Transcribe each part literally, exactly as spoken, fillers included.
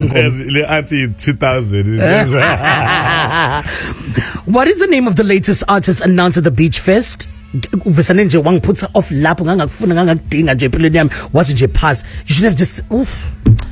Auntie two thousand. What is the name of the latest artist announced at the Beach Fest? Uvesane nje wangiputha off lapho ngangakufuna ngangakudinga nje empilweni yami wathi nje pass. You should have just oof.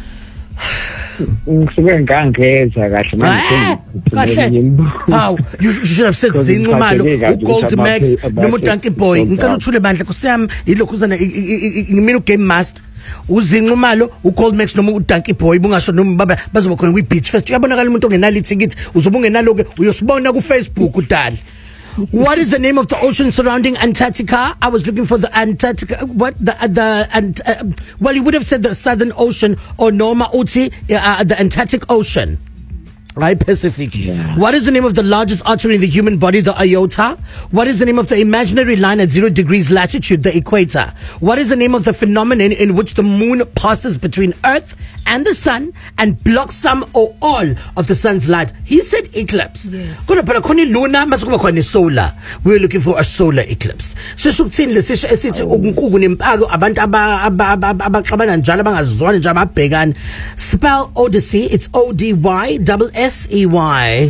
Ngisuke ngangeza kahle manje. How you should have said Zinqumalo, uGold Max, noma uDonkey Boy. Ngicela uthule bandla kusiyami yilokhuzana ngimina uGame Master. Uzinqumalo, uGold Max noma uDonkey Boy bungasho noma baba bazoba khona kwi Beach Fest. Uyabonakala umuntu ongenalo ithikithi uzoba ungenalo ke uyosibona ku Facebook udali. What is the name of the ocean surrounding Antarctica? I was looking for the Antarctica. What the the and uh, well, you would have said the Southern Ocean or Norma Uti, uh, the Antarctic Ocean. Right, Pacific. Yeah. What is the name of the largest artery in the human body, the aorta? What is the name of the imaginary line at zero degrees latitude, the equator? What is the name of the phenomenon in which the moon passes between Earth and the sun and blocks some or all of the sun's light? He said eclipse. Yes. Luna, solar. We're looking for a solar eclipse. So shukutini lesisho esithi unkuku nempako abantu abaxabana njalo abangazwani nje ababhekana. Spell Odyssey. It's O D Y double S E Y.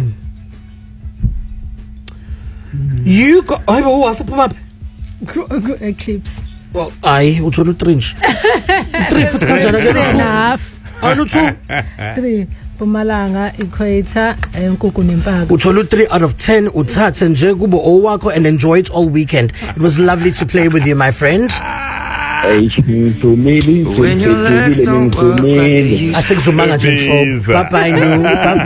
You got I oh I thought eclipse. Well, I uthola utrinch. Three futhi kanjani ke two. Enough. Anu two. Three. Mpumalanga, equator, nkukhu nempaka. Uthola three out of ten uthathe nje kubo owakho and enjoy it all weekend. It was lovely to play with you, my friend. When your legs don't work like they used to. Asikuzumanga nje. Bye bye.